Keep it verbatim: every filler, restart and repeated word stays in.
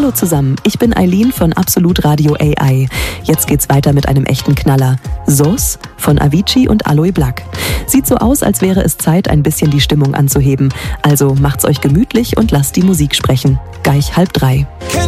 Hallo zusammen, ich bin Eileen von Absolut Radio A I. Jetzt geht's weiter mit einem echten Knaller. Sos von Avicii und Aloe Blacc. Sieht so aus, als wäre es Zeit, ein bisschen die Stimmung anzuheben. Also macht's euch gemütlich und lasst die Musik sprechen. Gleich halb drei.